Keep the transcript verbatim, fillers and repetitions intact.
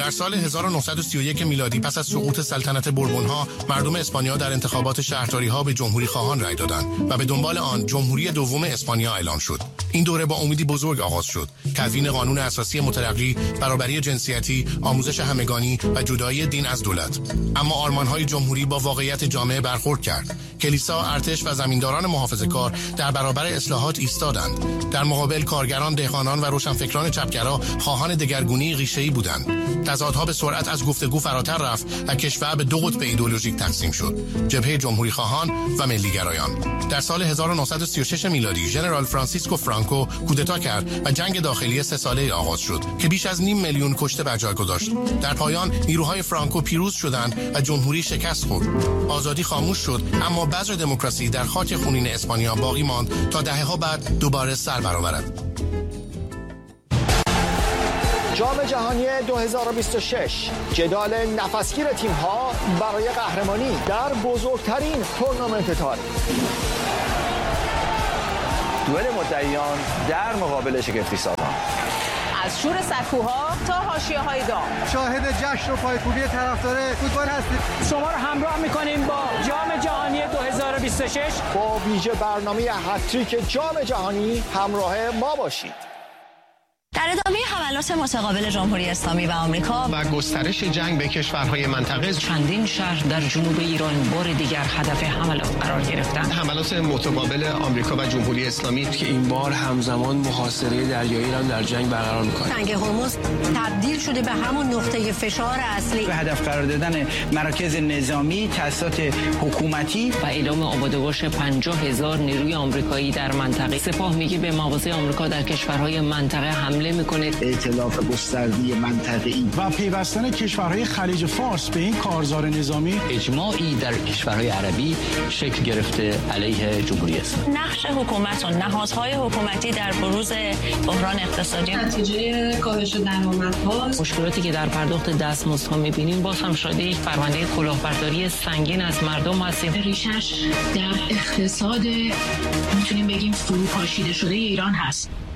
در سال هزار و نهصد و سی و یک میلادی پس از سقوط سلطنت بوربون‌ها، مردم اسپانیا در انتخابات شهرداری‌ها به جمهوری خواهان رأی دادند و به دنبال آن جمهوری دوم اسپانیا اعلان شد. این دوره با امیدی بزرگ آغاز شد: تدوین قانون اساسی مترقی، برابری جنسیتی، آموزش همگانی و جدایی دین از دولت. اما آرمان‌های جمهوری با واقعیت جامعه برخورد کرد. کلیسا، ارتش و زمینداران محافظه‌کار در برابر اصلاحات ایستادند. در مقابل کارگران، دهقانان و روشنفکران چپگرا خواهان دگرگونی ریشه‌ای بودند. تضادها به سرعت از گفتگو فراتر رفت و کشور به دو قطب ایدئولوژیک تقسیم شد: جبهه جمهوری خواهان و ملیگرایان. در سال هزار و نهصد و سی و شش میلادی ژنرال فرانسیسکو فرانکو کودتا کرد و جنگ داخلی سه ساله آغاز شد که بیش از نیم میلیون کشته بر جای گذاشت. در پایان نیروهای فرانکو پیروز شدند و جمهوری شکست خورد. آزادی خاموش شد، اما بذر دموکراسی در خاک خونین اسپانیا باقی ماند تا دهه‌ها بعد دوباره سر برآورد. جام جهانی دو هزار و بیست و شش، جدال نفسگیر تیم‌ها برای قهرمانی در بزرگترین تورنمنت تاریخ. دوئل مدعیان در مقابل شگفتی سازان. از شور سکوها تا حاشیه‌های دام، شاهد جشن و پایکوبی طرفدار فوتبال هستید. شما رو همراه می‌کنیم با جام جهانی دو هزار و بیست و شش با ویژه برنامه هتریک جام جهانی همراه ما باشید. در ادامه حملات متقابل جمهوری اسلامی و آمریکا و گسترش جنگ به کشورهای منطقه، چندین شهر در جنوب ایران بار دیگر هدف حملات قرار گرفتند. حملات متقابل آمریکا و جمهوری اسلامی که این بار همزمان محاصره دریایی را در جنگ برقرار می‌کنه. تنگ هرمز تبدیل شده به همون نقطه فشار اصلی. به هدف قرار دادن مراکز نظامی، تأسیسات حکومتی و اعلام آباده‌باش پنجاه هزار نیروی آمریکایی در منطقه. سپاه میگه به مواضع آمریکا در کشورهای منطقه حمله میکنه. ائتلاف گسترده منطقه‌ای و پیوستن کشورهای خلیج فارس به این کارزار نظامی. اجماعی در کشورهای عربی شکل گرفته علیه جمهوری اسلامی. نقش حکومت و نهادهای حکومتی در بروز بحران اقتصادی نتیجه کاهش درآمدها، مشکلاتی که در پرداخت دستمزدها می‌بینیم باز هم شاهد یک پرونده کلاهبرداری سنگین از مردم هستیم. ریشش در اقتصاد میتونیم بگیم فروپاشیده شده ایران هست.